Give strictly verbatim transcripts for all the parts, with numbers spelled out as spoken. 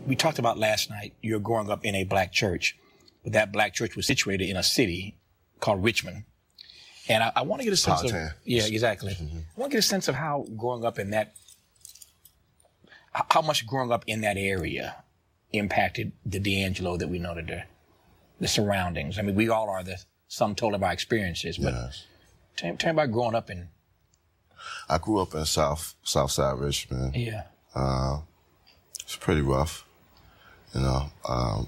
we talked about last night, you're growing up in a black church, but that black church was situated in a city called Richmond. And I, I want to get a sense Powhatan. of, yeah, exactly. Mm-hmm. I want to get a sense of how growing up in that, how much growing up in that area impacted the D'Angelo that we know today, the surroundings. I mean, we all are the sum total of our experiences, but Yes. tell, tell me about growing up in. I grew up in South South Side Richmond. Yeah. Uh, it's pretty rough, you know. Um,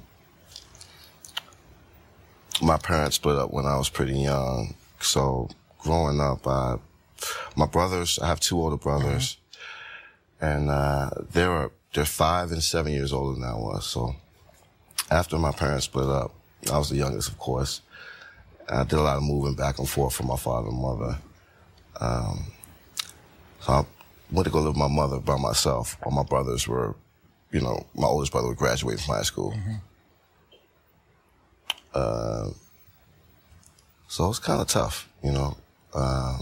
my parents split up when I was pretty young, so growing up, I, my brothers, I have two older brothers, mm-hmm. and uh, they were they're five and seven years older than I was. So after my parents split up, I was the youngest, of course. I did a lot of moving back and forth from my father and mother. Um, so I went to go live with my mother by myself, while my brothers were, you know, my oldest brother was graduating from high school. Mm-hmm. Uh, so it was kind of tough, you know, uh,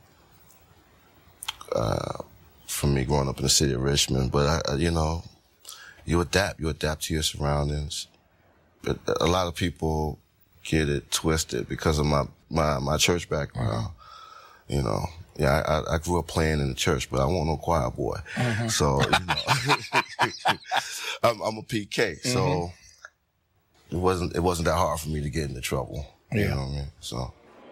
uh, for me growing up in the city of Richmond. But, I, you know, you adapt. You adapt to your surroundings. But a lot of people get it twisted because of my, my, my church background. Mm-hmm. You know, yeah, I, I grew up playing in the church, but I wasn't no choir boy. Mm-hmm. So, you know, I'm, I'm a P K. Mm-hmm. So it wasn't, it wasn't that hard for me to get into trouble. Yeah. You know what I mean? So.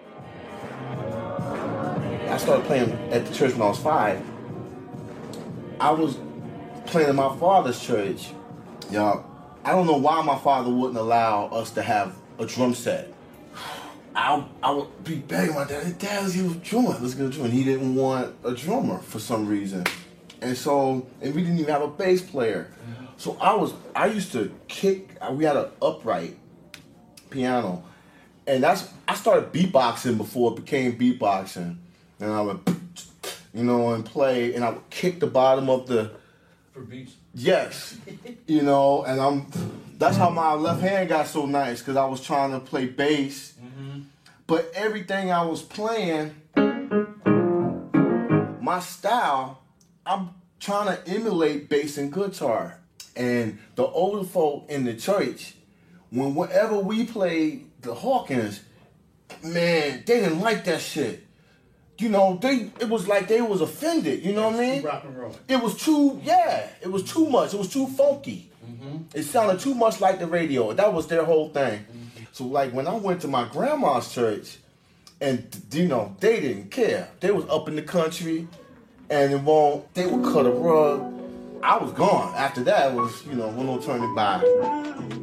I started playing at the church when I was five. I was playing in my father's church. Y'all, I don't know why my father wouldn't allow us to have a drum set. I I would be begging my dad, Dad, let's get a drummer, let's get a drummer. He didn't want a drummer for some reason. And so, and we didn't even have a bass player. Mm-hmm. So I was, I used to kick, we had an upright piano. And that's, I started beatboxing before it became beatboxing. And I would, you know, and play, and I would kick the bottom of the... For beats? Yes. You know, and I'm, that's how my left hand got so nice, because I was trying to play bass. Mm-hmm. But everything I was playing, my style, I'm trying to emulate bass and guitar. And the older folk in the church, when whenever we played the Hawkins, man, they didn't like that shit. You know, they it was like they was offended, you know what I mean? Too rock and roll. It was too, yeah, it was too much. It was too funky. Mm-hmm. It sounded too much like the radio. That was their whole thing. Mm-hmm. So, like, when I went to my grandma's church, and, you know, they didn't care. They was up in the country, and it won't, they would cut a rug. I was gone. After that, it was, you know, one no turning back.